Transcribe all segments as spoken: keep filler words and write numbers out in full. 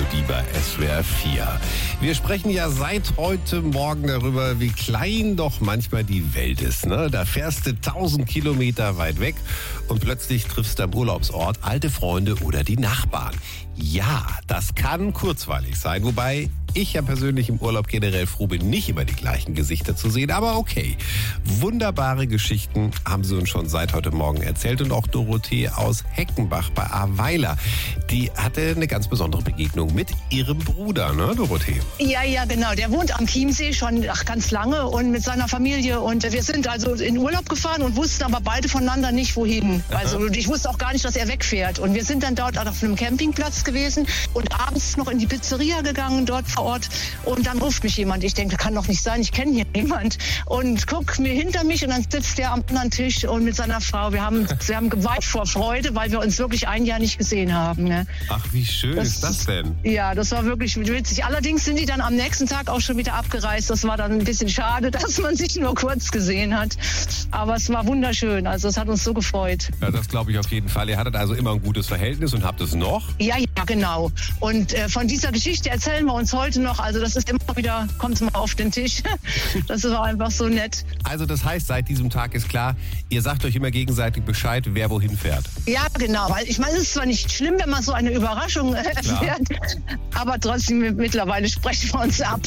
Melodie bei S W R vier. Wir sprechen ja seit heute Morgen darüber, wie klein doch manchmal die Welt ist. Ne? Da fährst du tausend Kilometer weit weg und plötzlich triffst du am Urlaubsort alte Freunde oder die Nachbarn. Ja, das kann kurzweilig sein, wobei ich ja persönlich im Urlaub generell froh bin, nicht immer die gleichen Gesichter zu sehen. Aber okay, wunderbare Geschichten haben sie uns schon seit heute Morgen erzählt. Und auch Dorothee aus Heckenbach bei Ahrweiler, die hatte eine ganz besondere Begegnung mit ihrem Bruder, ne Dorothee? Ja, ja, genau. Der wohnt am Chiemsee schon ach, ganz lange und mit seiner Familie. Und wir sind also in Urlaub gefahren und wussten aber beide voneinander nicht, wohin. Aha. Also ich wusste auch gar nicht, dass er wegfährt. Und wir sind dann dort auf einem Campingplatz gewesen und abends noch in die Pizzeria gegangen, dort vor Ort. Und dann ruft mich jemand. Ich denke, das kann doch nicht sein, ich kenne hier niemand. Und guck mir hinter mich und dann sitzt der am anderen Tisch und mit seiner Frau. Wir haben, wir haben geweint vor Freude, weil wir uns wirklich ein Jahr nicht gesehen haben. Ne? Ach, wie schön das, ist das denn? Ja, das war wirklich witzig. Allerdings sind die dann am nächsten Tag auch schon wieder abgereist. Das war dann ein bisschen schade, dass man sich nur kurz gesehen hat. Aber es war wunderschön. Also es hat uns so gefreut. Ja, das glaube ich auf jeden Fall. Ihr hattet also immer ein gutes Verhältnis und habt es noch? Ja, ja, genau. Und äh, von dieser Geschichte erzählen wir uns heute noch. Also das ist immer wieder, kommt mal auf den Tisch. Das war einfach so nett. Also das heißt, seit diesem Tag ist klar, ihr sagt euch immer gegenseitig Bescheid, wer wohin fährt. Ja, genau. Weil ich meine, es ist zwar nicht schlimm, wenn man so eine Überraschung erfährt, aber trotzdem mittlerweile sprechen wir uns ab.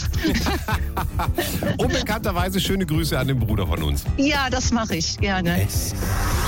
Unbekannterweise schöne Grüße an den Bruder von uns. Ja, das mache ich gerne. Es